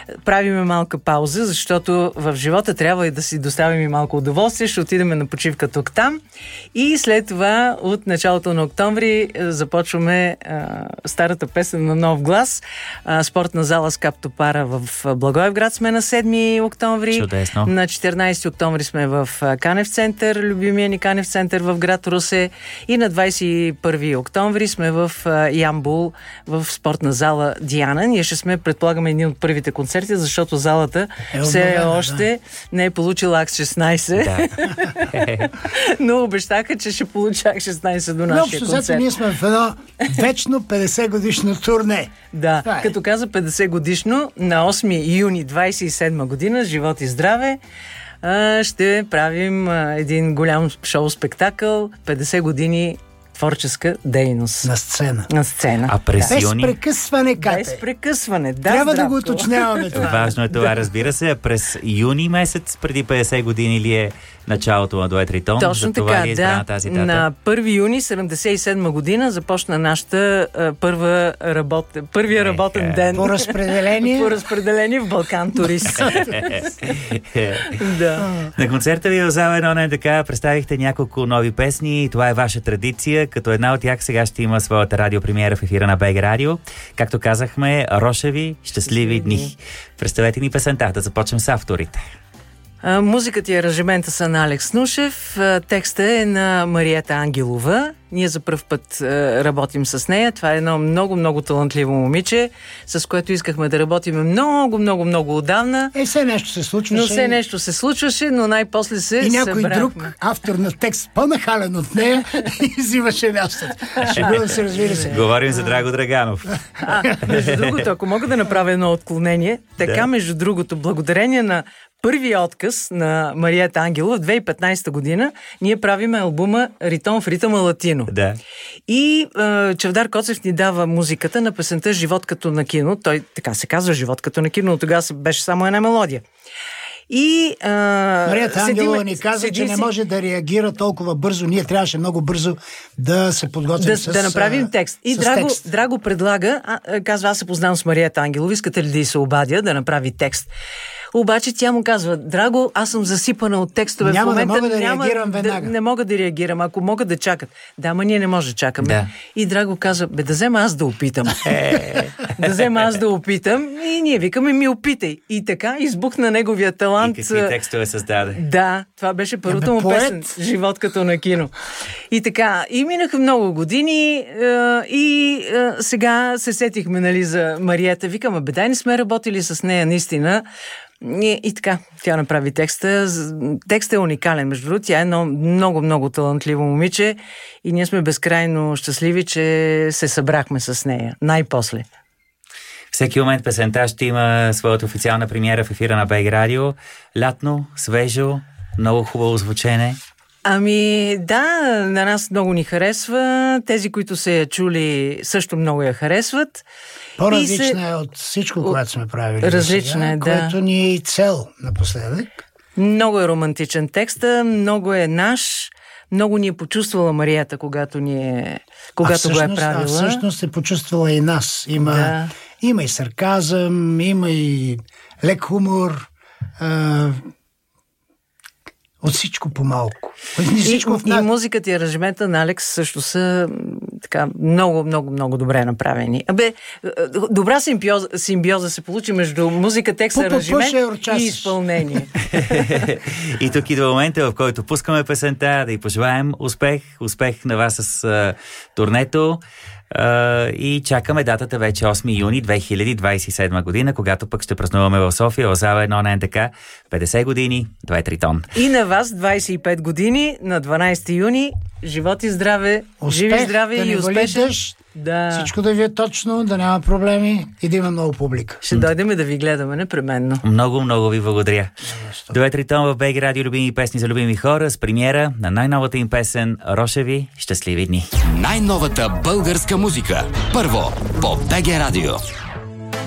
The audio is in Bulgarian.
правиме малка пауза, защото в живота трябва и да си доставим и малко удоволствие. Ще отидем на почивка тук-там. И след това от началото на октомври започваме старата песен на нов глас. Спортна зала с Каптопара в Благоевград сме на 7 октомври. Чудесно. На 14 октомври сме в Канев център, любимия ни Канев център в град Русе. И на 21 октомври сме в Ямбул, в спортна зала Диана. Ние ще сме, предполагаме, едни от първите концерти, защото залата все още не е получила Акт 16. Да. Но обещаха, че ще получа Акт 16 до нашия концерт. Ние сме в едно вечно 50 годишно турне. Да, като каза 50 годишно, на 8 юни 27 година, живот и здраве, ще правим един голям шоу-спектакъл, 50 години творческа дейност. На сцена. На сцена. А през юни? Без прекъсване, Кате. Без прекъсване, да. Трябва да го уточняваме това. Важно е това, разбира се. А през юни месец, преди 50 години ли е началото на Дует Ритон? Точно така, да. Тази дата? На 1 юни 77 година започна нашата първия работен ден. По разпределение? По разпределение в Балкан Турист. Да. На концерта ви в зала 1 на НДК представихте няколко нови песни. Това е ваша традиция. Като една от тях сега ще има своята радиопремиера в ефира на БГ Радио. Както казахме, Рошеви, щастливи дни. Представете ни песента, да започнем с авторите. Музиката и аранжимента са на Алекс Нушев, текста е на Мариета Ангелова. Ние за пръв път работим с нея. Това е едно много талантливо момиче, с което искахме да работим много отдавна. Все нещо се случваше. Но все нещо се случваше, но най-после се и някой събрахме. друг автор на текст, по-нахален от нея, и взимаше мястото. Шегувам се, разбира се. Говорим за Драго Драганов. Между другото, ако мога да направя едно отклонение, така между другото, благодарение на първия отказ на Мариета Ангелова в 2015 година, ние правиме албума Ритон в ритъма латино. Да. И Чавдар Коцев ни дава музиката на песента Живот като на кино. Той така се казва Живот като на кино, но тогава беше само една мелодия. И Мариета Ангелова ни каза, че не може да реагира толкова бързо. Ние трябваше много бързо да се подготвим да направим текст. И Драго предлага, казва, аз се познавам с Мариета Ангелова, искате ли да й се обадя да направи текст? Обаче тя му казва, Драго, аз съм засипана от текстове. Няма в момента, да мога да реагирам веднага. Не мога да реагирам, ако могат да чакат. Да, ма ние не може да чакаме. Да. И Драго казва, да взема аз да опитам. Да взема аз да опитам. И ние викаме, ми опитай. И така избухна неговия талант. И какви текстове създаде. Да, това беше първото му песен. Живот като на кино. И така, и минаха много години и сега се сетихме, нали, за Мариета. Викаме, дай не сме работили с нея наистина. И така, тя направи текста. Текстът е уникален, между другото. Тя е едно много талантливо момиче и ние сме безкрайно щастливи, че се събрахме с нея. Най-после. Всеки момент песента ще има своята официална премиера в ефира на БГ Радио. Лятно, свежо, много хубаво звучене. Ами да, на нас много ни харесва. Тези, които се я чули, също много я харесват. По-различна е от всичко, което сме правили. Различна е, да. Което ни е и цел напоследък. Много е романтичен текст, много е наш. Много ни е почувствала Мариета, когато го е правила. А всъщност е почувствала и нас. Има и сарказъм, има и лек хумор. От всичко по-малко. И музиката и аранжимента на Алекс също са така много добре направени. Добра симбиоза се получи между музика, текст, аранжимент и изпълнение. И тук идва момента, в който пускаме песента, да й пожелаем успех на вас с турнето. И чакаме датата вече 8 юни 2027 година, когато пък ще празнуваме в София, в зала 1 на НДК, 50 години, Дует Ритон. И на вас 25 години, на 12 юни, живот и здраве, живи здраве и успешен. Да. Всичко да ви е точно, да няма проблеми и да има много публика. Ще дойдем да ви гледаме непременно. Много ви благодаря. Дует Ритон в БГ Радио, любими песни за любими хора, с премиера на най-новата им песен Рошеви, щастливи дни. Най-новата българска музика. Първо по БГ Радио.